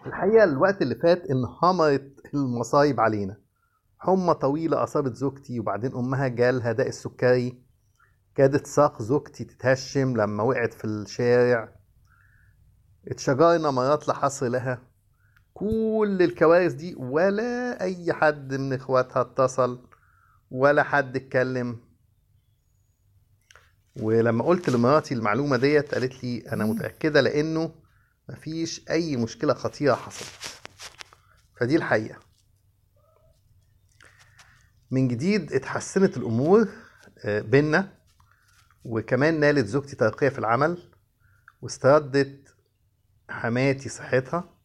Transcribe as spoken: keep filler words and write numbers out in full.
الحقيقة الوقت اللي فات انهمرت المصايب علينا. حمى طويلة أصابت زوجتي، وبعدين أمها جالها داء السكري. كادت ساق زوجتي تتهشم لما وقعت في الشارع. اتشجرنا مرات لا حصر لها. كل الكوارث دي ولا أي حد من إخواتها اتصل، ولا حد اتكلم. ولما قلت لمراتي المعلومة ديت قالت لي أنا متأكدة لأنه مفيش أي مشكلة خطيرة حصلت. فدي الحقيقة. من جديد اتحسنت الأمور آه، بينا، وكمان نالت زوجتي ترقية في العمل، واستردت حماتي صحتها.